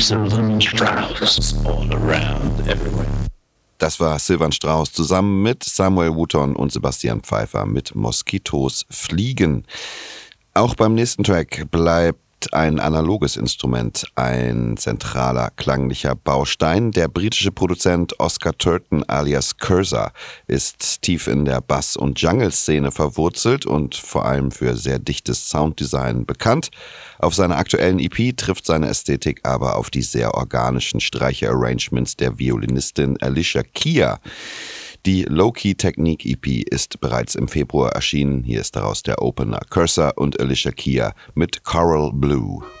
Sylvan Strauss, all around, everywhere. Das war Sylvan Strauss zusammen mit Samuel Wooton und Sebastian Pfeiffer mit Moskitos fliegen. Auch beim nächsten Track bleibt ein analoges Instrument ein zentraler klanglicher Baustein. Der britische Produzent Oscar Turton alias Cursor ist tief in der Bass- und Jungle-Szene verwurzelt und vor allem für sehr dichtes Sounddesign bekannt. Auf seiner aktuellen EP trifft seine Ästhetik aber auf die sehr organischen Streicher-Arrangements der Violinistin Alicia Keys. Die Low-Key-Technik-EP ist bereits im Februar erschienen. Hier ist daraus der Opener Cursor und Alicia Keys mit Coral Blue.